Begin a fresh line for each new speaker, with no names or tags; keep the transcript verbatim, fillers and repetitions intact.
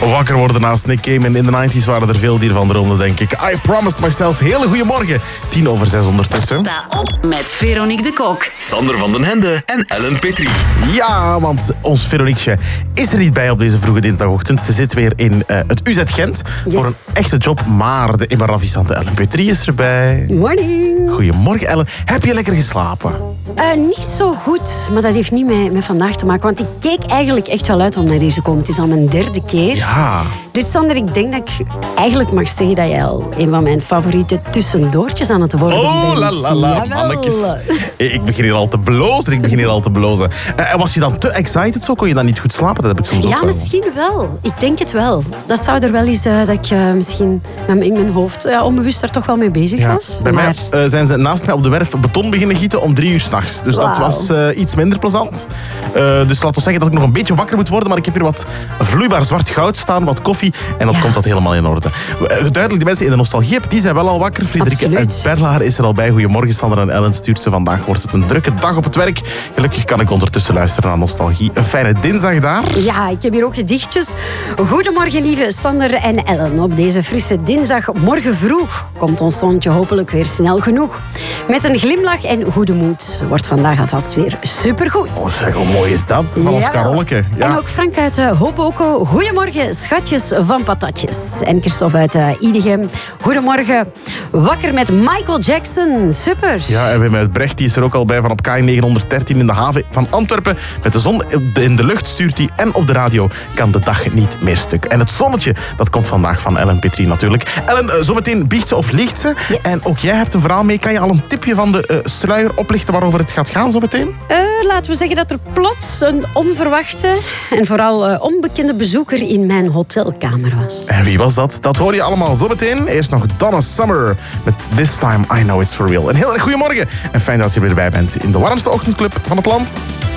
Wakker worden naast Nick Cayman. In de negentig waren er veel die ervan droomden, denk ik. I promised myself. Hele goede morgen. Tien over zes ondertussen.
Sta op met Veronique de Kok,
Sander van den Hende en Ellen Petrie.
Ja, want ons Veronique is er niet bij op deze vroege dinsdagochtend. Ze zit weer in uh, het U Z Gent
Yes.
voor een echte job. Maar de immer ravissante Ellen Petrie is erbij.
Morning.
Goedemorgen, Ellen. Heb je lekker geslapen?
Uh, niet zo goed, maar dat heeft niet met, met vandaag te maken. Want ik keek eigenlijk echt wel uit om naar hier te komen. Het is al mijn derde keer.
Ja.
Dus Sander, ik denk dat ik eigenlijk mag zeggen dat jij al een van mijn favoriete tussendoortjes aan het worden
Oh,
bent.
la la la,
Jawel.
mannetjes. Ik begin hier al te blozen. Ik begin hier al te blozen. Uh, en was je dan te excited zo? Kon je dan niet goed slapen? Dat heb ik soms ook
Ja,
wel.
misschien wel. Ik denk het wel. Dat zou er wel eens uh, dat ik uh, misschien in mijn hoofd ja, onbewust daar toch wel mee bezig
Ja.
was.
Bij
maar...
mij uh, zijn ze naast mij op de werf beton beginnen gieten om drie uur s'nachts. Dus dat
Wauw.
was uh, iets minder plezant. Uh, dus laten we zeggen dat ik nog een beetje wakker moet worden. Maar ik heb hier wat vloeibaar zwart goud staan, wat koffie. En dat
Ja.
komt dat helemaal in orde. Uh, duidelijk, de mensen in de nostalgie die zijn wel al wakker. Frederike
Absoluut.
Berlaar is er al bij. Goedemorgen, Sander en Ellen stuurt ze. Vandaag wordt het een drukke dag op het werk. Gelukkig kan ik ondertussen luisteren naar nostalgie. Een fijne dinsdag daar.
Ja, ik heb hier ook gedichtjes. Goedemorgen, lieve Sander en Ellen. Op deze frisse dinsdag, morgen vroeg, komt ons zonnetje hopelijk weer snel genoeg. Met een glimlach en goede moed wordt vandaag alvast weer supergoed.
Oh zeg, hoe mooi is dat? Van ons
Jawel.
Karolleke. Ja.
En ook Frank uit uh, Hoboken. Goedemorgen, schatjes van patatjes. En Christophe uit uh, Idegem. Goedemorgen, wakker met Michael Jackson. Super.
Ja, en Wim uit Brecht die is er ook al bij van op K negenhonderddertien in de haven van Antwerpen. Met de zon in de lucht stuurt hij en op de radio kan de dag niet meer stuk. En het zonnetje, dat komt vandaag van Ellen Petrie natuurlijk. Ellen, uh, zometeen biecht ze of liegt ze.
Yes.
En ook jij hebt een verhaal mee. Kan je al een tipje van de uh, sluier oplichten waarover het gaat gaan zometeen?
Uh, laten we zeggen dat er plots een onverwachte en vooral uh, onbekende bezoeker in mijn hotelkamer was.
En wie was dat? Dat hoor je allemaal zometeen. Eerst nog Donna Summer met This Time I Know It's For Real. Een heel erg goedemorgen en fijn dat je weer bij bent in de warmste ochtendclub van het land.